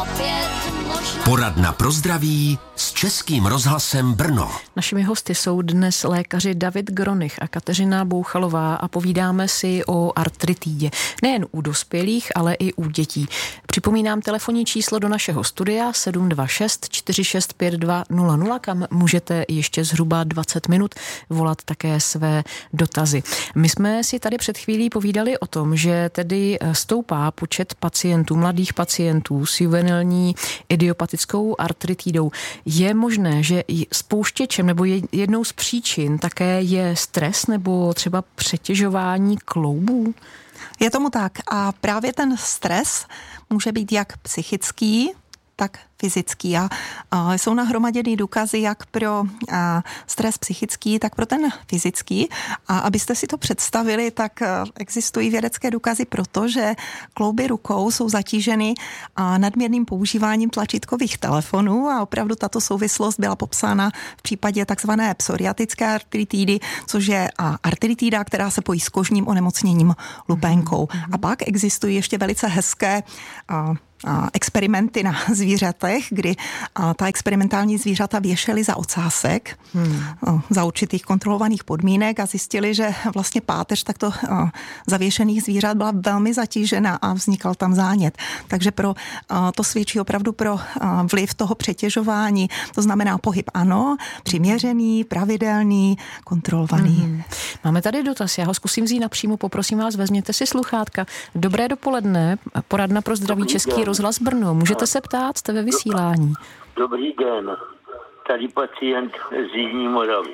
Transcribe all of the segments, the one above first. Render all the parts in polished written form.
Poradna pro zdraví s Českým rozhlasem Brno. Našimi hosty jsou dnes lékaři David Gronich a Kateřina Bouchalová a povídáme si o artritidě. Nejen u dospělých, ale i u dětí. Připomínám telefonní číslo do našeho studia 726 46 52 00, kam můžete ještě zhruba 20 minut volat také své dotazy. My jsme si tady před chvílí povídali o tom, že tedy stoupá počet pacientů, mladých pacientů s juvenilní idiopatickou artritidou. Je možné, že spouštěčem nebo jednou z příčin také je stres nebo třeba přetěžování kloubů? Je tomu tak a právě ten stres může být jak psychický, tak fyzický. A jsou nahromaděny důkazy jak pro stres psychický, tak pro ten fyzický. A abyste si to představili, tak existují vědecké důkazy protože klouby rukou jsou zatíženy nadměrným používáním tlačítkových telefonů a opravdu tato souvislost byla popsána v případě takzvané psoriatické artritidy, což je artritida, která se pojí s kožním onemocněním lupénkou. A pak existují ještě velice hezké experimenty na zvířatech, kdy ta experimentální zvířata věšely za ocásek za určitých kontrolovaných podmínek a zjistili, že vlastně páteř takto zavěšených zvířat byla velmi zatížena a vznikal tam zánět. Takže to svědčí opravdu pro vliv toho přetěžování. To znamená pohyb ano, přiměřený, pravidelný, kontrolovaný. Máme tady dotaz, já ho zkusím vzít napřímo, poprosím vás, vezměte si sluchátka. Dobré dopoledne, poradna pro zdraví Český rozhlas Brno. Můžete se ptát, jste ve vysílání. Dobrý den, tady pacient z Jižní Moravy.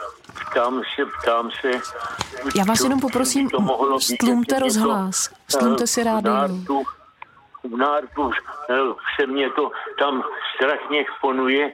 Ptám se. Já vás jenom poprosím, stlumte rozhlas, stlumte si rádio. V nártu se mě to tam strašně šponuje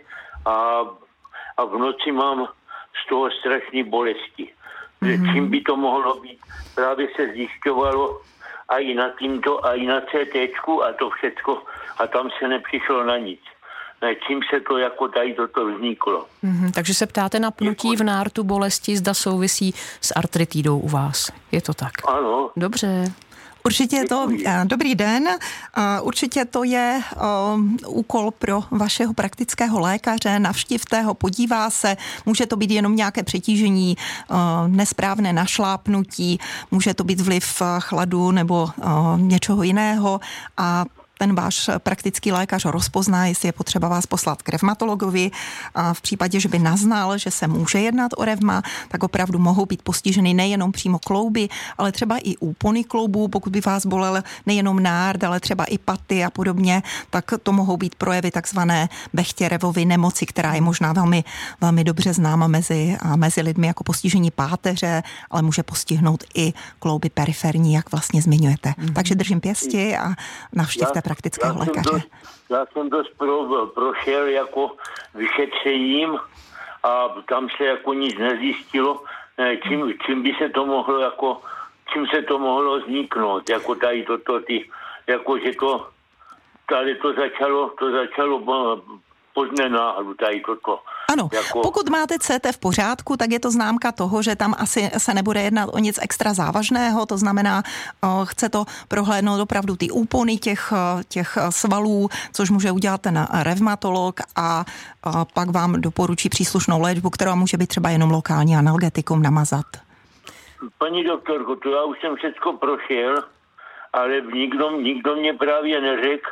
a v noci mám z toho strašné bolesti. Čím by to mohlo být? Právě se zjišťovalo a i na tímto, a i na CTčku a to všecko a tam se nepřišlo na nic. Čím se to jako tady toto vzniklo. Takže se ptáte na pnutí v nártu bolesti, zda souvisí s artritidou u vás. Je to tak? Ano. Dobře. Určitě to, dobrý den, určitě to je úkol pro vašeho praktického lékaře, navštivte ho, podívá se, může to být jenom nějaké přetížení, nesprávné našlápnutí, může to být vliv chladu nebo něčeho jiného a ten váš praktický lékař ho rozpozná, jestli je potřeba vás poslat k revmatologovi. A v případě, že by naznal, že se může jednat o revma, tak opravdu mohou být postiženy nejenom přímo klouby, ale třeba i úpony kloubů, pokud by vás bolel nejenom nárt, ale třeba i paty a podobně, tak to mohou být projevy takzvané Bechterevovy nemoci, která je možná velmi, velmi dobře známa mezi lidmi jako postižení páteře, ale může postihnout i klouby periferní, jak vlastně zmiňujete. Takže držím pěsti a navštivte praktického lékaře. Já jsem dost prošel jako vyšetřením a tam se jako nic nezjistilo, čím by se to mohlo jako, čím se to mohlo vzniknout, jako tady toto, jako že to, tady to začalo pozdě náhlu, tady toto. Ano, pokud máte CT v pořádku, tak je to známka toho, že tam asi se nebude jednat o nic extra závažného, to znamená, chce to prohlédnout opravdu ty úpony těch svalů, což může udělat ten revmatolog a pak vám doporučí příslušnou léčbu, která může být třeba jenom lokální analgetikum namazat. Paní doktorko, to já už jsem všechno prošel, ale nikdo mě právě neřekl,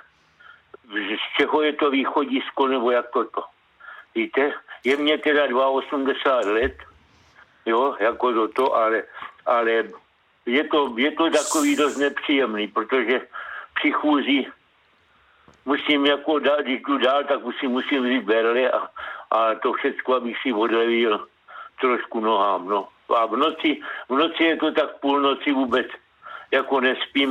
z čeho je to východisko, nebo jak toto. Víte, je mě teda 82 let, jo, jako toto, ale je to takový dost nepříjemný, protože při chůzi musím jako dát, když jdu dál, tak musím vzít berle a to všechno, abych si odlevil trošku nohám, no. A v noci je to tak půlnoci vůbec, jako nespím,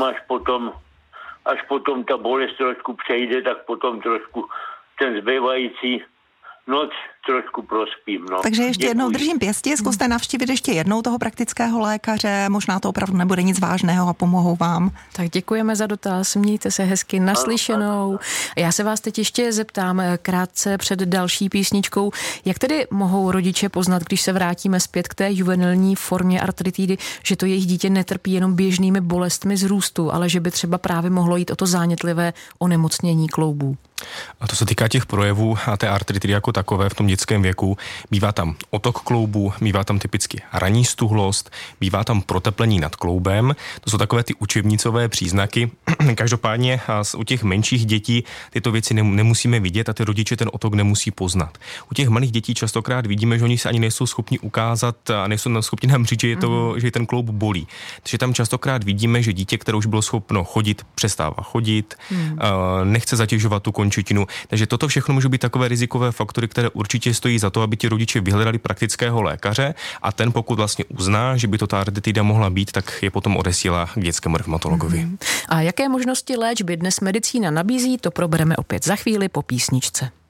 až potom ta bolest trošku přejde, tak potom trošku ten zbývající noc trošku prospím. No. Takže ještě jednou držím pěstí, zkuste navštívit ještě jednou toho praktického lékaře, možná to opravdu nebude nic vážného a pomohou vám. Tak děkujeme za dotaz, mějte se hezky, naslyšenou. Já se vás teď ještě zeptám krátce před další písničkou, jak tedy mohou rodiče poznat, když se vrátíme zpět k té juvenilní formě artritidy, že to jejich dítě netrpí jenom běžnými bolestmi z růstu, ale že by třeba právě mohlo jít o to zánětlivé onemocnění kloubů? A to se týká těch projevů a té artritidy jako takové v tom dětském věku. Bývá tam otok kloubu, bývá tam typicky ranní stuhlost, bývá tam proteplení nad kloubem. To jsou takové ty učebnicové příznaky. Každopádně u těch menších dětí tyto věci nemusíme vidět a ty rodiče ten otok nemusí poznat. U těch malých dětí častokrát vidíme, že oni se ani nejsou schopni ukázat a nejsou schopni nám říct, že ten kloub bolí. Takže tam častokrát vidíme, že dítě, které už bylo schopno chodit, přestává chodit, nechce zatěžovat tu končetinu. Takže toto všechno můžou být takové rizikové faktory, které určitě stojí za to, aby ti rodiče vyhledali praktického lékaře a ten, pokud vlastně uzná, že by to ta artritida mohla být, tak je potom odesílá k dětskému revmatologovi. A jaké možnosti léčby dnes medicína nabízí, to probereme opět za chvíli po písničce.